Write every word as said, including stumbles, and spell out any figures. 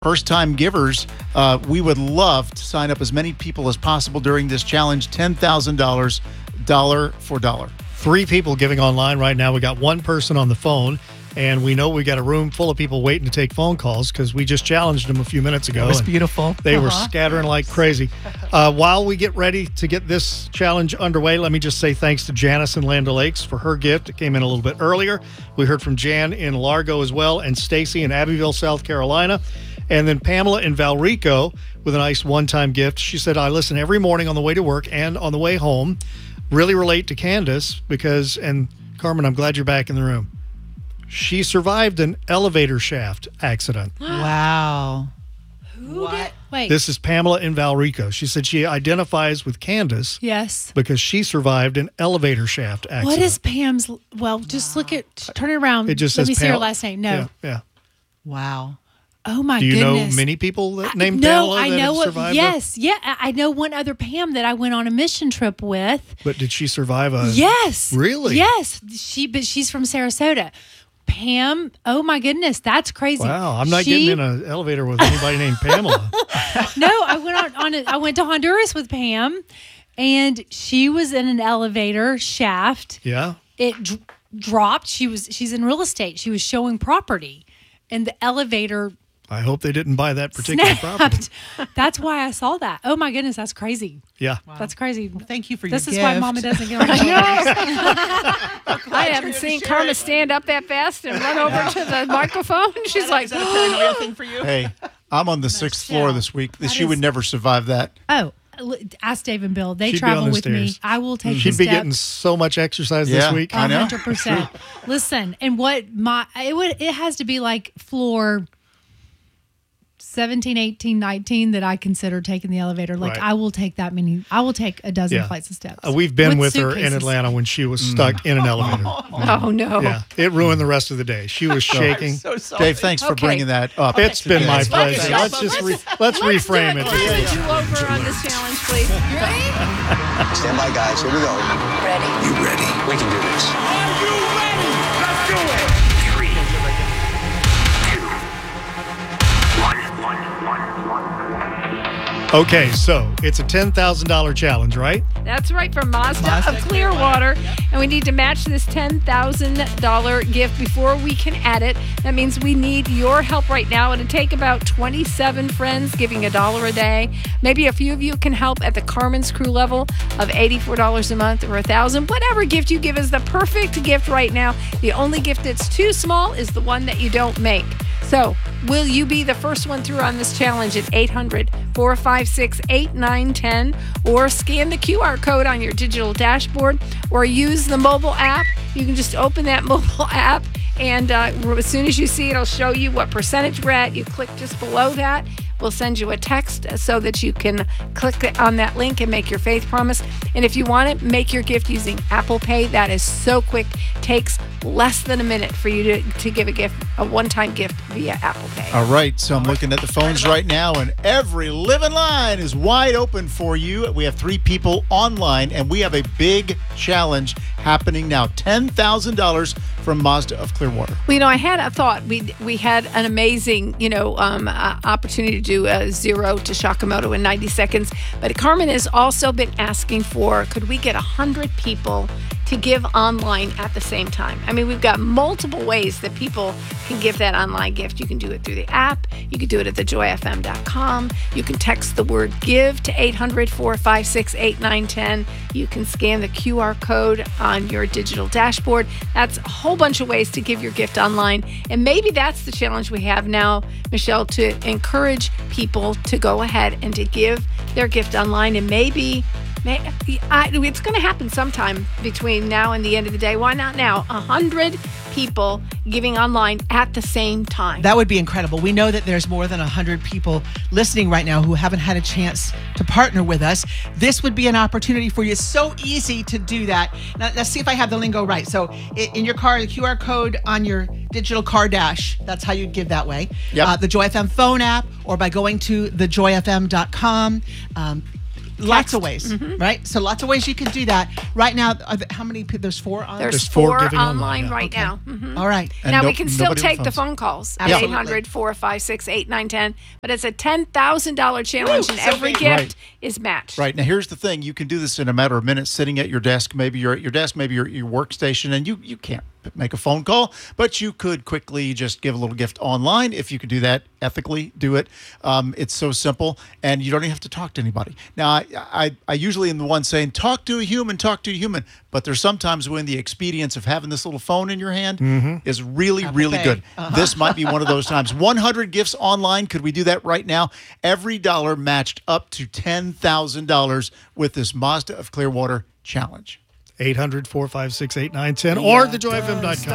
First-time givers, uh, we would love to sign up as many people as possible during this challenge. ten thousand dollars, dollar for dollar. Three people giving online right now. We got one person on the phone, and we know we got a room full of people waiting to take phone calls because we just challenged them a few minutes ago. It was beautiful. They uh-huh. were scattering like crazy. Uh, while we get ready to get this challenge underway, let me just say thanks to Janice in Land O'Lakes for her gift. It came in a little bit earlier. We heard from Jan in Largo as well, and Stacy in Abbeville, South Carolina. And then Pamela in Valrico with a nice one-time gift. She said, I listen every morning on the way to work and on the way home. Really relate to Candace because, and Carmen, I'm glad you're back in the room. She survived an elevator shaft accident. Wow. Who did? Wait. This is Pamela in Valrico. She said she identifies with Candace. Yes. Because she survived an elevator shaft accident. What is Pam's? Well, just look at, turn it around. It just Let says me see Pam- her last name. No. Yeah. yeah. Wow. Oh my Do you goodness. know many people that I- named no, Pamela I that know have what, survived? yes, yeah, I I know one other Pam that I went on a mission trip with. But did she survive a? Yes. Really? Yes. She, but she's from Sarasota. Pam. Oh my goodness, that's crazy. Wow, I'm not She- getting in an elevator with anybody named Pamela. No, I went on, on a, I went to Honduras with Pam, and she was in an elevator shaft. Yeah. It d- dropped. She was she's in real estate. She was showing property, and the elevator I hope they didn't buy that particular property. snapped. That's why I saw that. Oh my goodness, that's crazy. Yeah. That's crazy. Thank you for This your is gift. why Mama doesn't get on the I haven't seen Karma stand up that fast and run over to the microphone. She's like, Is that a paranoia thing for you? Hey, I'm on the sixth floor this week. That She is- would never survive that. Oh, l- ask Dave and Bill. They She'd be travel on the with me. stairs. I will take She'd the be steps. getting so much exercise Yeah. this week. I know. one hundred percent. Listen, and what my it would it has to be like floor seventeen, eighteen, nineteen that I consider taking the elevator. Like Right. I will take that many. I will take a dozen Yeah. flights of steps. Uh, we've been with, With her in suitcases. Atlanta when she was stuck in an elevator. oh no. Yeah, it ruined the rest of the day. She was shaking. So sorry. Dave, thanks for Okay. bringing that up. It's been my Yes. pleasure. Let's- Let's just re- let's reframe it. Let's do a do-over on this challenge, please. Stand by, guys. Here we go. Ready? You ready? We can do this. Okay, so it's a ten thousand dollars challenge, right? That's right, from Mazda, Mazda of Clearwater. And we need to match this ten thousand dollars gift before we can add it. That means we need your help right now. It'll take about twenty-seven friends giving a dollar a day. Maybe a few of you can help at the Carmen's Crew level of eighty-four dollars a month or one thousand dollars. Whatever gift you give is the perfect gift right now. The only gift that's too small is the one that you don't make. So, will you be the first one through on this challenge at eight hundred, four five six, eight nine one zero or scan the Q R code on your digital dashboard or use the mobile app? You can just open that mobile app and uh, as soon as you see it, it'll show you what percentage we're at. You click just below that. We'll send you a text so that you can click on that link and make your faith promise. And if you want to make your gift using Apple Pay, that is so quick. Takes less than a minute for you to, to give a gift, a one-time gift via Apple Pay. All right, so I'm looking at the phones right now, and every living line is wide open for you. We have three people online, and we have a big challenge happening now. ten thousand dollars from Mazda of Clearwater. Well, you know, I had a thought. We we had an amazing, you know, um, uh, opportunity to do a zero to Sakamoto in ninety seconds. But Carmen has also been asking for, could we get one hundred people to give online at the same time? I mean, we've got multiple ways that people can give that online gift. You can do it through the app. You can do it at the joy f m dot com. You can text the word GIVE to eight hundred, four five six, eight nine one zero. You can scan the Q R code on your digital dashboard. That's a whole bunch of ways to give your gift online. And maybe that's the challenge we have now, Michelle, to encourage people to go ahead and to give their gift online. And maybe May, I, it's going to happen sometime between now and the end of the day. Why not now? A hundred people giving online at the same time. That would be incredible. We know that there's more than one hundred people listening right now who haven't had a chance to partner with us. This would be an opportunity for you. It's so easy to do that. Now, let's see if I have the lingo right. So i- in your car, the Q R code on your digital car dash, that's how you'd give that way. Yep. Uh, the Joy F M phone app, or by going to the joy f m dot com. Um, Lots of ways, right? So lots of ways you can do that. Right now, are there, how many? pe- There's four on. There's, There's four four, giving online online, yeah. right now. Mhm. All right. And now no- we can still nobody on take the phones. phone calls at Absolutely. eight hundred, four five six, eight nine one zero. But it's a ten thousand dollars challenge, Woo, and so every big. gift Right. is matched. Right. Now, here's the thing. You can do this in a matter of minutes sitting at your desk. Maybe you're at your desk, maybe you're at your workstation, and you, you can't make a phone call, but you could quickly just give a little gift online. If you could do that ethically, do it. Um, it's so simple, and you don't even have to talk to anybody. Now, I, I, I usually am the one saying, talk to a human, talk to a human, but there's sometimes when the expedience of having this little phone in your hand is really, really Pay. good. This might be one of those times. one hundred gifts online. Could we do that right now? Every dollar matched up to ten thousand dollars with this Mazda of Clearwater challenge. eight hundred, four five six, eight nine one zero or the joy f m dot com.